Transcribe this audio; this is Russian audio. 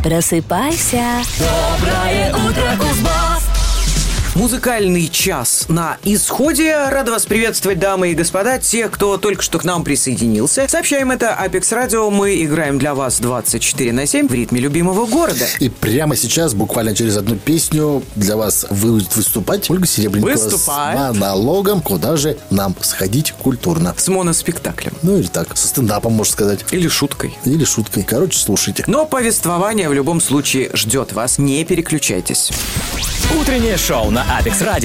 Просыпайся. Доброе утро, Кузбасс. Музыкальный час на исходе. Рада вас приветствовать, дамы и господа, тех, кто только что к нам присоединился. Сообщаем это Апекс Радио. Мы играем для вас 24/7 в ритме любимого города. И прямо сейчас, буквально через одну песню, для вас будет выступать Ольга Серебренникова с монологом «Куда же нам сходить культурно». С моноспектаклем. Ну или так, со стендапом, можно сказать. Или шуткой. Или шуткой. Короче, слушайте. Но повествование в любом случае ждет вас. Не переключайтесь. Утреннее шоу на Апекс Радио.